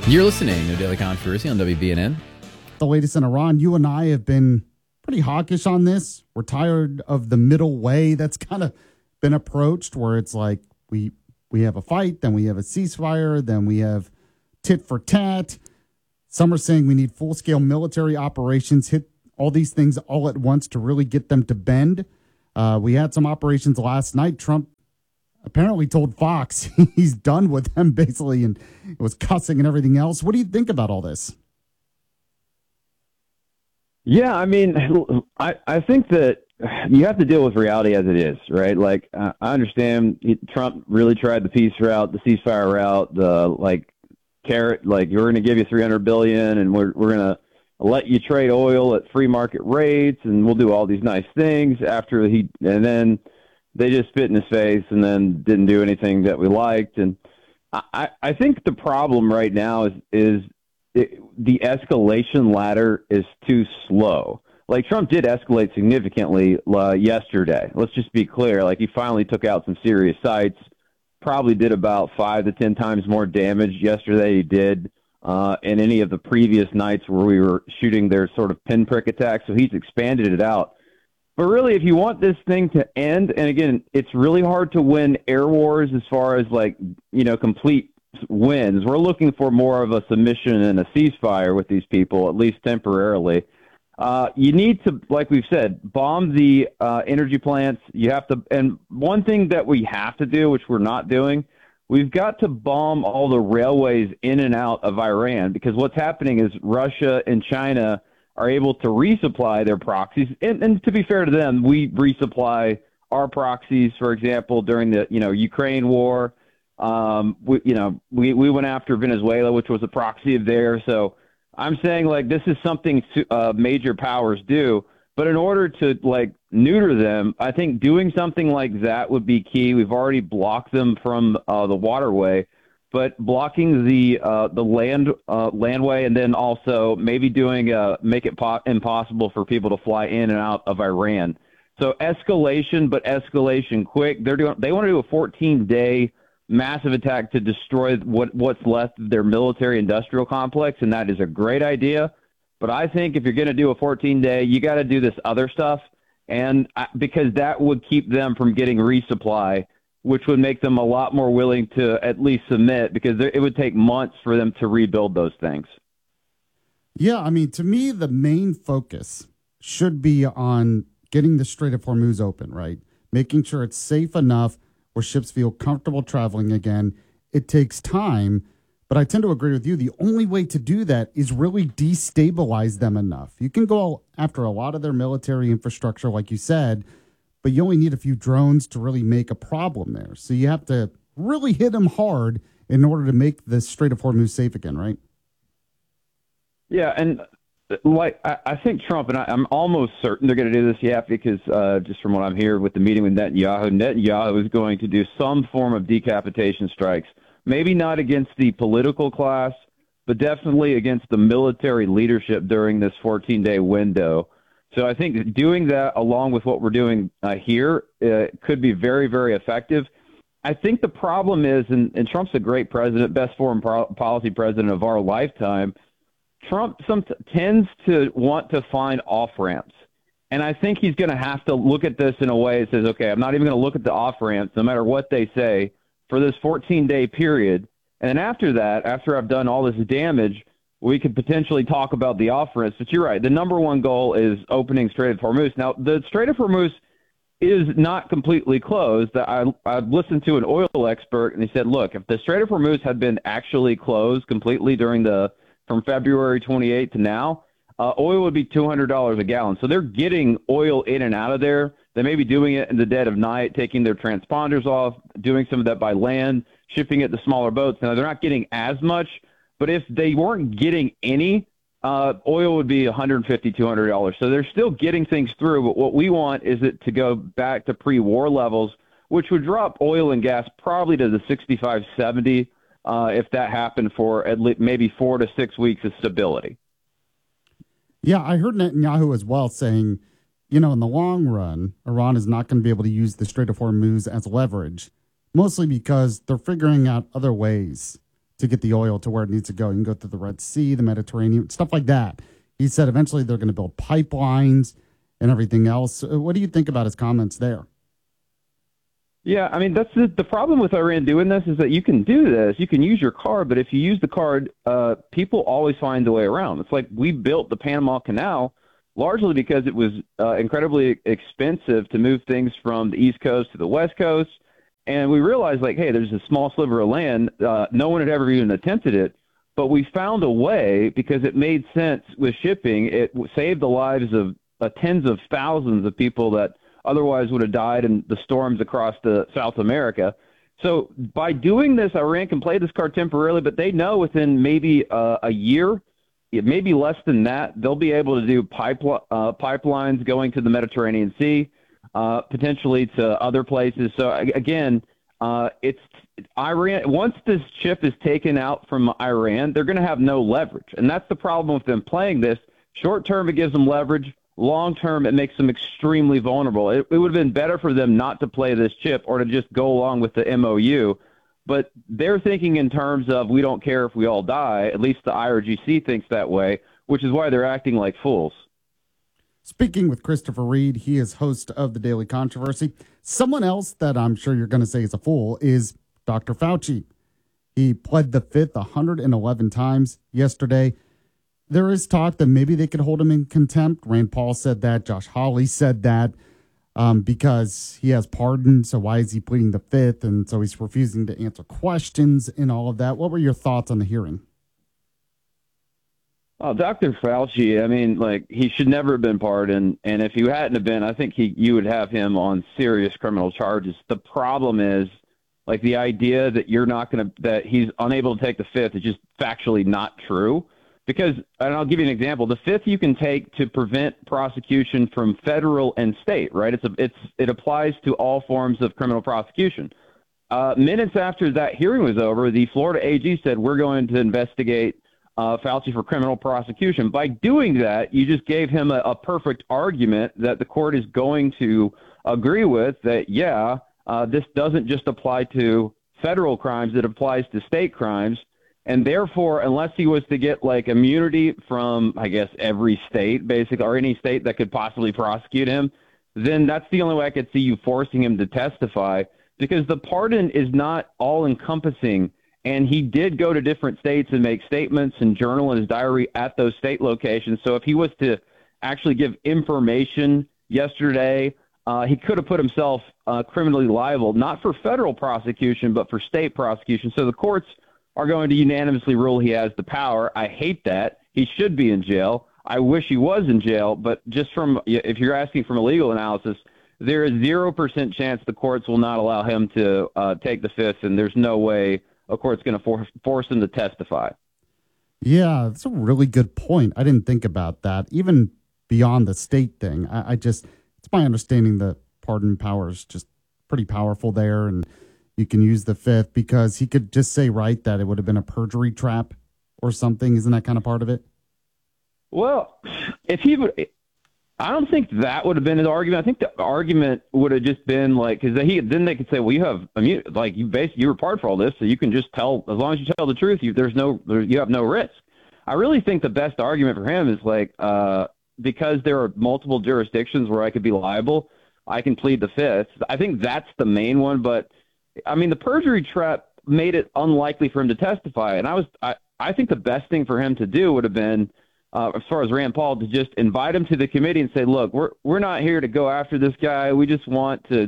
You're listening to Daily Controversy on WBNN. The latest in Iran. You and I have been pretty hawkish on this. We're tired of the middle way that's kind of been approached, where it's like we have a fight, then we have a ceasefire, then we have tit for tat. Some are saying we need full-scale military operations, hit all these things all at once to really get them to bend. We had some operations last night. Trump apparently told Fox he's done with them, basically, and it was cussing and everything else. What do you think about all this? Yeah, I mean, I think that you have to deal with reality as it is, right? Like, I understand Trump really tried the peace route, the ceasefire route, the carrot, like we're going to give you $300 billion and we're going to let you trade oil at free market rates and we'll do all these nice things and then they just spit in his face and then didn't do anything that we liked. And I think the problem right now is the escalation ladder is too slow. Like, Trump did escalate significantly yesterday. Let's just be clear. Like, he finally took out some serious sites, probably did about 5 to 10 times more damage yesterday he did in any of the previous nights where we were shooting their sort of pinprick attacks. So he's expanded it out. But really, if you want this thing to end, and again, it's really hard to win air wars as far as complete wins. We're looking for more of a submission and a ceasefire with these people, at least temporarily. You need to, like we've said, bomb the energy plants. You have to, and one thing that we have to do, which we're not doing, we've got to bomb all the railways in and out of Iran, because what's happening is Russia and China are able to resupply their proxies. And to be fair to them, we resupply our proxies, for example, during the Ukraine war. We went after Venezuela, which was a proxy of theirs. So I'm saying, this is something major powers do. But in order to neuter them, I think doing something like that would be key. We've already blocked them from the waterway, but blocking the landway, and then also maybe make it impossible for people to fly in and out of Iran. So escalation, but escalation quick. They want to do a 14-day massive attack to destroy what's left of their military-industrial complex, and that is a great idea. But I think if you're going to do a 14-day, you got to do this other stuff, and because that would keep them from getting resupply, which would make them a lot more willing to at least submit, because it would take months for them to rebuild those things. Yeah, I mean, to me, the main focus should be on getting the Strait of Hormuz open, right? Making sure it's safe enough where ships feel comfortable traveling again. It takes time, but I tend to agree with you. The only way to do that is really destabilize them enough. You can go after a lot of their military infrastructure, like you said, but you only need a few drones to really make a problem there. So you have to really hit them hard in order to make the Strait of Hormuz safe again, right? Yeah, and I think Trump, and I'm almost certain they're going to do this, because just from what I'm hearing with the meeting with Netanyahu is going to do some form of decapitation strikes. Maybe not against the political class, but definitely against the military leadership during this 14-day window. So I think doing that along with what we're doing here could be very, very effective. I think the problem is, and Trump's a great president, best foreign policy president of our lifetime, Trump tends to want to find off-ramps. And I think he's going to have to look at this in a way that says, okay, I'm not even going to look at the off-ramps, no matter what they say, for this 14-day period. And then after that, after I've done all this damage, we could potentially talk about the off-ramps. But you're right. The number one goal is opening Strait of Hormuz. Now, the Strait of Hormuz is not completely closed. I listened to an oil expert, and he said, look, if the Strait of Hormuz had been actually closed completely from February 28th to now, oil would be $200 a gallon. So they're getting oil in and out of there. They may be doing it in the dead of night, taking their transponders off, doing some of that by land, shipping it to smaller boats. Now, they're not getting as much, but if they weren't getting any, oil would be $150, $200. So they're still getting things through, but what we want is it to go back to pre-war levels, which would drop oil and gas probably to the 65, 70, if that happened for at least maybe 4 to 6 weeks of stability. Yeah, I heard Netanyahu as well saying, in the long run, Iran is not going to be able to use the Strait of Hormuz as leverage, mostly because they're figuring out other ways to get the oil to where it needs to go. You can go through the Red Sea, the Mediterranean, stuff like that. He said eventually they're going to build pipelines and everything else. What do you think about his comments there? Yeah, I mean, that's the problem with Iran doing this is that you can do this, you can use your card, but if you use the card, people always find a way around. It's like we built the Panama Canal largely because it was incredibly expensive to move things from the East Coast to the West Coast, and we realized, like, hey, there's a small sliver of land. No one had ever even attempted it, but we found a way because it made sense with shipping. It saved the lives of tens of thousands of people that otherwise would have died in the storms across South America. So by doing this, Iran can play this card temporarily, but they know within maybe a year, maybe less than that, they'll be able to do pipelines going to the Mediterranean Sea, potentially to other places. So again, it's Iran. Once this chip is taken out from Iran, they're going to have no leverage, and that's the problem with them playing this. Short term, it gives them leverage. Long term, it makes them extremely vulnerable. It would have been better for them not to play this chip or to just go along with the MOU. But they're thinking in terms of we don't care if we all die. At least the IRGC thinks that way, which is why they're acting like fools. Speaking with Christopher Reed, he is host of The Daily Controversy. Someone else that I'm sure you're going to say is a fool is Dr. Fauci. He pled the fifth 111 times yesterday. There is talk that maybe they could hold him in contempt. Rand Paul said that. Josh Hawley said that because he has pardoned. So why is he pleading the fifth? And so he's refusing to answer questions and all of that. What were your thoughts on the hearing? Oh, Dr. Fauci, I mean, like, he should never have been pardoned. And if you hadn't have been, I think you would have him on serious criminal charges. The problem is, like, the idea that that he's unable to take the fifth is just factually not true. Because, and I'll give you an example, the fifth you can take to prevent prosecution from federal and state, right? It applies to all forms of criminal prosecution. Minutes after that hearing was over, the Florida AG said, we're going to investigate Fauci for criminal prosecution. By doing that, you just gave him a perfect argument that the court is going to agree with, that, this doesn't just apply to federal crimes, it applies to state crimes. And therefore, unless he was to get like immunity from, I guess, every state, basically, or any state that could possibly prosecute him, then that's the only way I could see you forcing him to testify, because the pardon is not all encompassing. And he did go to different states and make statements and journal in his diary at those state locations. So if he was to actually give information yesterday, he could have put himself criminally liable, not for federal prosecution, but for state prosecution. So the courts are going to unanimously rule he has the power. I hate that. He should be in jail. I wish he was in jail, but just if you're asking from a legal analysis, there is 0% chance the courts will not allow him to take the fifth, and there's no way a court's going to force him to testify. Yeah, that's a really good point. I didn't think about that. Even beyond the state thing, it's my understanding that pardon power is just pretty powerful there, and you can use the fifth because he could just say, right, that it would have been a perjury trap or something. Isn't that kind of part of it? Well, if he would, I don't think that would have been his argument. I think the argument would have just been like, because then they could say, well, you have immunity, like you were pardoned for all this, so you can just tell, as long as you tell the truth, you have no risk. I really think the best argument for him is like, because there are multiple jurisdictions where I could be liable, I can plead the fifth. I think that's the main one, but I mean, the perjury trap made it unlikely for him to testify. And I think the best thing for him to do would have been, as far as Rand Paul, to just invite him to the committee and say, look, we're not here to go after this guy. We just want to,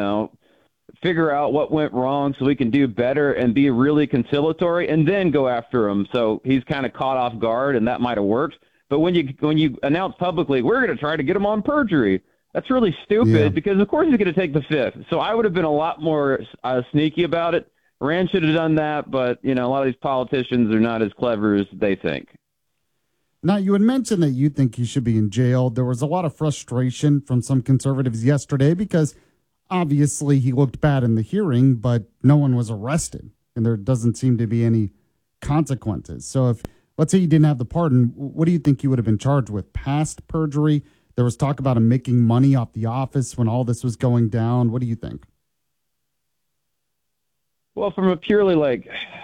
figure out what went wrong so we can do better and be really conciliatory and then go after him. So he's kind of caught off guard, and that might have worked. But when you announce publicly, we're going to try to get him on perjury, that's really stupid because, of course, he's going to take the fifth. So I would have been a lot more sneaky about it. Rand should have done that, but, a lot of these politicians are not as clever as they think. Now, you had mentioned that you think he should be in jail. There was a lot of frustration from some conservatives yesterday because obviously he looked bad in the hearing, but no one was arrested, and there doesn't seem to be any consequences. So if, let's say you didn't have the pardon, what do you think you would have been charged with? Past perjury? There was talk about him making money off the office when all this was going down. What do you think? Well, from a purely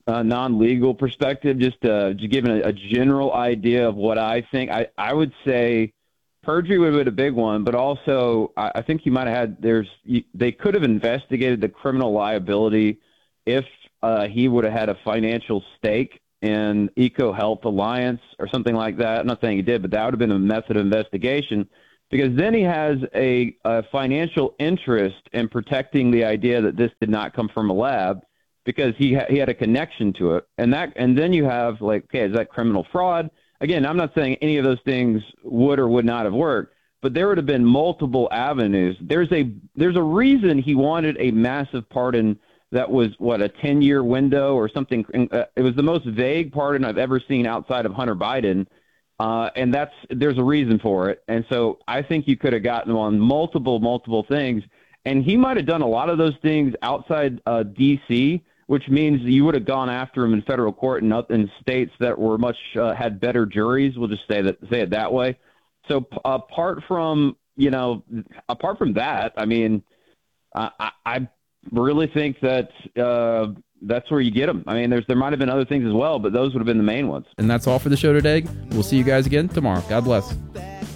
non-legal perspective, just giving a general idea of what I think, I would say perjury would have been a big one, but also I think you might have had they could have investigated the criminal liability if he would have had a financial stake in EcoHealth Alliance or something like that. I'm not saying he did, but that would have been a method of investigation, because then he has a financial interest in protecting the idea that this did not come from a lab, because he had a connection to it. And then you have, like, okay, is that criminal fraud? Again, I'm not saying any of those things would or would not have worked, but there would have been multiple avenues. There's a reason he wanted a massive pardon that was, what, a 10-year window or something. It was the most vague pardon I've ever seen outside of Hunter Biden. And there's a reason for it. And so I think you could have gotten him on multiple things. And he might have done a lot of those things outside D.C., which means you would have gone after him in federal court in states that were had better juries. We'll just say it that way. So apart from that, I mean, I really think that that's where you get them. I mean, there might have been other things as well, but those would have been the main ones. And that's all for the show today. We'll see you guys again tomorrow. God bless.